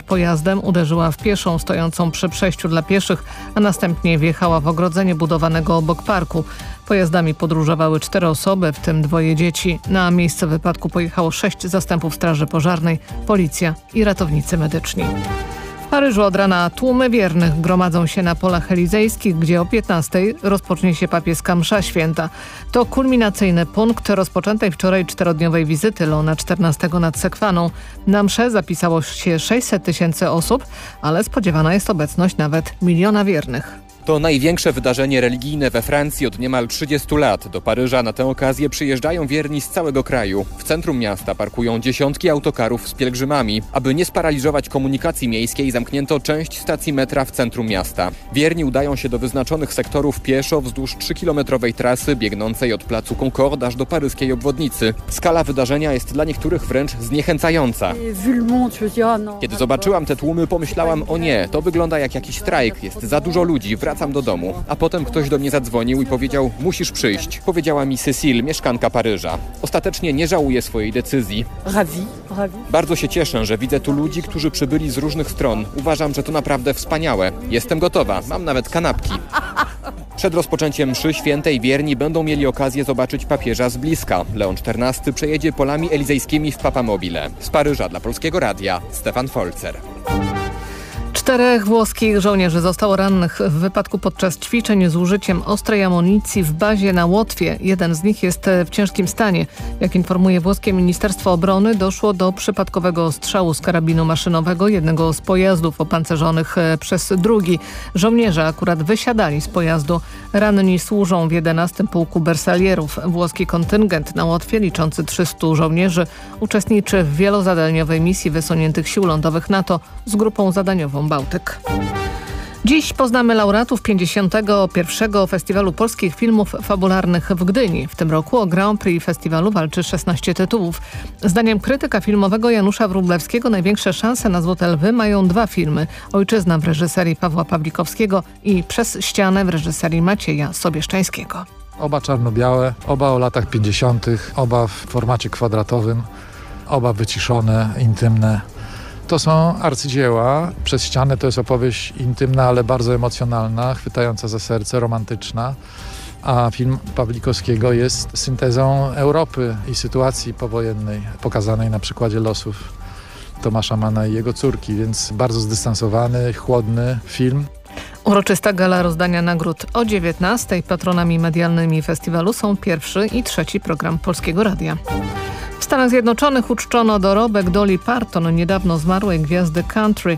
pojazdem, uderzyła w pieszą stojącą przy przejściu dla pieszych, a następnie wjechała w ogrodzenie budowanego obok parku. Pojazdami podróżowały 4 osoby, w tym 2 dzieci. Na miejsce wypadku pojechało 6 zastępów straży pożarnej, policja i ratownicy medyczni. W Paryżu od rana tłumy wiernych gromadzą się na polach elizejskich, gdzie o 15:00 rozpocznie się papieska msza święta. To kulminacyjny punkt rozpoczętej wczoraj 4-dniowej wizyty Leona XIV nad Sekwaną. Na mszę zapisało się 600 000 osób, ale spodziewana jest obecność nawet 1 miliona wiernych. To największe wydarzenie religijne we Francji od niemal 30 lat. Do Paryża na tę okazję przyjeżdżają wierni z całego kraju. W centrum miasta parkują dziesiątki autokarów z pielgrzymami. Aby nie sparaliżować komunikacji miejskiej, zamknięto część stacji metra w centrum miasta. Wierni udają się do wyznaczonych sektorów pieszo wzdłuż 3-kilometrowej trasy biegnącej od placu Concorde aż do paryskiej obwodnicy. Skala wydarzenia jest dla niektórych wręcz zniechęcająca. Kiedy zobaczyłam te tłumy, pomyślałam: o nie, to wygląda jak jakiś strajk, jest za dużo ludzi, wracam do domu. A potem ktoś do mnie zadzwonił i powiedział: musisz przyjść. Powiedziała mi Cécile, mieszkanka Paryża. Ostatecznie nie żałuję swojej decyzji. Bardzo się cieszę, że widzę tu ludzi, którzy przybyli z różnych stron. Uważam, że to naprawdę wspaniałe. Jestem gotowa, mam nawet kanapki. Przed rozpoczęciem mszy świętej wierni będą mieli okazję zobaczyć papieża z bliska. Leon XIV przejedzie polami elizejskimi w Papamobile. Z Paryża dla Polskiego Radia Stefan Folzer. 4 włoskich żołnierzy zostało rannych w wypadku podczas ćwiczeń z użyciem ostrej amunicji w bazie na Łotwie. Jeden z nich jest w ciężkim stanie. Jak informuje włoskie Ministerstwo Obrony, doszło do przypadkowego ostrzału z karabinu maszynowego jednego z pojazdów opancerzonych przez drugi. Żołnierze akurat wysiadali z pojazdu. Ranni służą w 11. Pułku Bersalierów. Włoski kontyngent na Łotwie, liczący 300 żołnierzy, uczestniczy w wielozadaniowej misji wysuniętych sił lądowych NATO z grupą zadaniową Bałtyk. Dziś poznamy laureatów 51. Festiwalu Polskich Filmów Fabularnych w Gdyni. W tym roku o Grand Prix festiwalu walczy 16 tytułów. Zdaniem krytyka filmowego Janusza Wróblewskiego największe szanse na Złote Lwy mają 2 filmy. Ojczyzna w reżyserii Pawła Pawlikowskiego i Przez ścianę w reżyserii Macieja Sobieszczańskiego. Oba czarno-białe, oba o latach 50., oba w formacie kwadratowym, oba wyciszone, intymne. To są arcydzieła. Przez ścianę to jest opowieść intymna, ale bardzo emocjonalna, chwytająca za serce, romantyczna. A film Pawlikowskiego jest syntezą Europy i sytuacji powojennej, pokazanej na przykładzie losów Tomasza Manna i jego córki, więc bardzo zdystansowany, chłodny film. Uroczysta gala rozdania nagród o 19:00. Patronami medialnymi festiwalu są 1. i 3. program Polskiego Radia. W Stanach Zjednoczonych uczczono dorobek Dolly Parton, niedawno zmarłej gwiazdy country.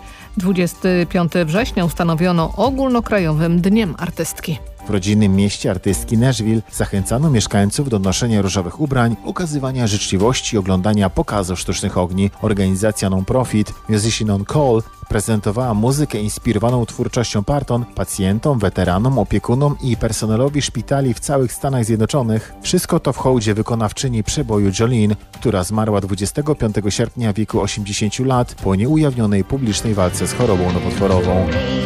25 września ustanowiono ogólnokrajowym Dniem Artystki. W rodzinnym mieście artystki Nashville zachęcano mieszkańców do noszenia różowych ubrań, okazywania życzliwości i oglądania pokazów sztucznych ogni. Organizacja non-profit Musician on Call prezentowała muzykę inspirowaną twórczością Parton pacjentom, weteranom, opiekunom i personelowi szpitali w całych Stanach Zjednoczonych. Wszystko to w hołdzie wykonawczyni przeboju Jolene, która zmarła 25 sierpnia w wieku 80 lat po nieujawnionej publicznej walce z chorobą nowotworową.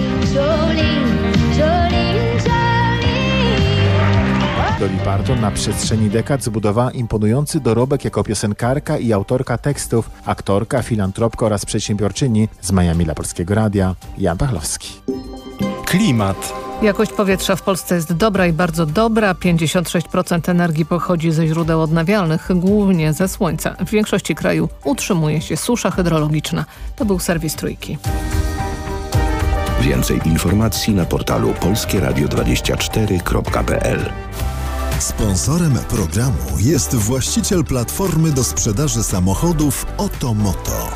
Dolly Parton na przestrzeni dekad zbudowała imponujący dorobek jako piosenkarka i autorka tekstów, aktorka, filantropka oraz przedsiębiorczyni. Z Miami dla Polskiego Radia Jan Pachlowski. Klimat. Jakość powietrza w Polsce jest dobra i bardzo dobra. 56% energii pochodzi ze źródeł odnawialnych, głównie ze słońca. W większości kraju utrzymuje się susza hydrologiczna. To był serwis Trójki. Więcej informacji na portalu polskieradio24.pl. Sponsorem programu jest właściciel platformy do sprzedaży samochodów Otomoto.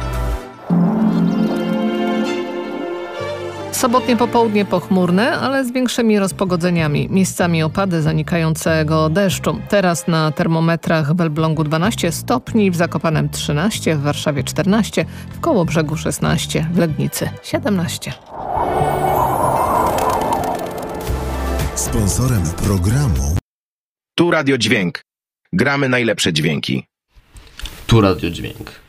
Sobotnie popołudnie pochmurne, ale z większymi rozpogodzeniami. Miejscami opady zanikającego deszczu. Teraz na termometrach w Elblągu 12 stopni, w Zakopanem 13, w Warszawie 14, w Kołobrzegu 16, w Legnicy 17. Sponsorem programu Tu Radio Dźwięk. Gramy najlepsze dźwięki. Tu Radio Dźwięk.